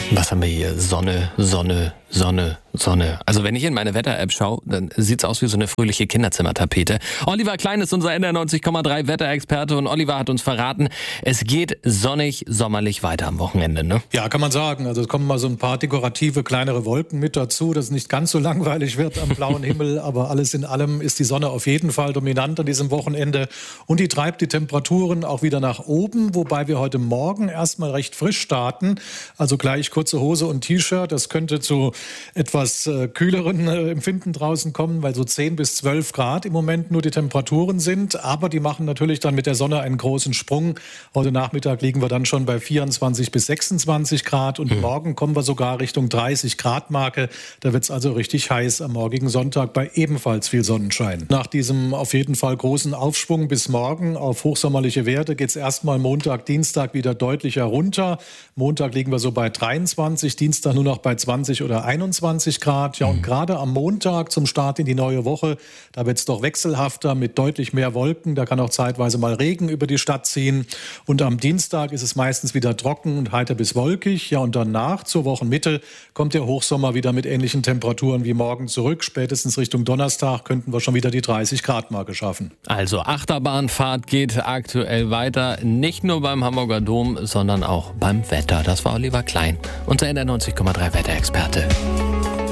Was haben wir hier? Sonne, Sonne, Sonne, Sonne. Also wenn ich in meine Wetter-App schaue, dann sieht's aus wie so eine fröhliche Kinderzimmertapete. Oliver Klein ist unser NDR 90,3 Wetterexperte und Oliver hat uns verraten, es geht sonnig, sommerlich weiter am Wochenende, ne? Ja, kann man sagen. Also es kommen mal so ein paar dekorative kleinere Wolken mit dazu, dass es nicht ganz so langweilig wird am blauen Himmel. Aber alles in allem ist die Sonne auf jeden Fall dominant an diesem Wochenende. Und die treibt die Temperaturen auch wieder nach oben, wobei wir heute Morgen erstmal recht frisch starten. Also gleich kurze Hose und T-Shirt. Das könnte zu etwas kühleren Empfinden draußen kommen, weil so 10 bis 12 Grad im Moment nur die Temperaturen sind. Aber die machen natürlich dann mit der Sonne einen großen Sprung. Heute Nachmittag liegen wir dann schon bei 24 bis 26 Grad und morgen kommen wir sogar Richtung 30 Grad Marke. Da wird es also richtig heiß am morgigen Sonntag bei ebenfalls viel Sonnenschein. Nach diesem auf jeden Fall großen Aufschwung bis morgen auf hochsommerliche Werte geht es erstmal Montag, Dienstag wieder deutlicher runter. Montag liegen wir so bei 23, Dienstag nur noch bei 20 oder 21 Grad. Ja, und gerade am Montag zum Start in die neue Woche, da wird es doch wechselhafter mit deutlich mehr Wolken. Da kann auch zeitweise mal Regen über die Stadt ziehen. Und am Dienstag ist es meistens wieder trocken und heiter bis wolkig. Ja, und danach zur Wochenmitte kommt der Hochsommer wieder mit ähnlichen Temperaturen wie morgen zurück. Spätestens Richtung Donnerstag könnten wir schon wieder die 30 Grad Marke schaffen. Also Achterbahnfahrt geht aktuell weiter. Nicht nur beim Hamburger Dom, sondern auch beim Wetter. Das war Oliver Klein, unser NDR 90,3 Wetterexperte.